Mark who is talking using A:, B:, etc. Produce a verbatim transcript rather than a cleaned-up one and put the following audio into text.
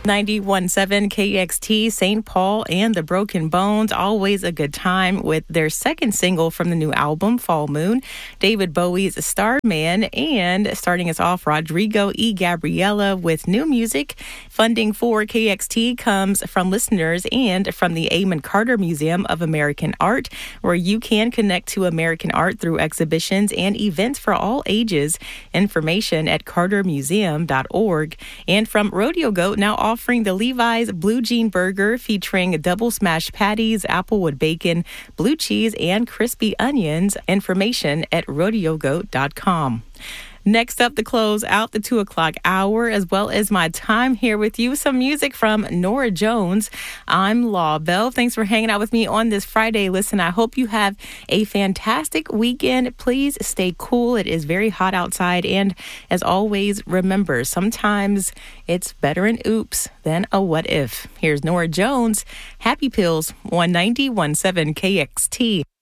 A: ninety-one point seven K X T, Saint Paul and the Broken Bones. Always a good time with their second single from the new album, Fall Moon, David Bowie's Starman, and starting us off, Rodrigo E. Gabriela with new music. Funding for K X T comes from listeners and from the Amon Carter Museum of American Art, where you can connect to American art through exhibitions and events for all ages. Information at carter museum dot org. And from Rodeo Goat, now offering the Levi's Blue Jean Burger featuring double smash patties, applewood bacon, blue cheese, and crispy onions. Information at rodeo goat dot com. Next up to close out the two o'clock hour, as well as my time here with you, some music from Norah Jones. I'm Law Bell. Thanks for hanging out with me on this Friday. Listen, I hope you have a fantastic weekend. Please stay cool. It is very hot outside. And as always, remember, sometimes it's better an oops than a what if. Here's Norah Jones, Happy Pills, one ninety-one point seven K X T.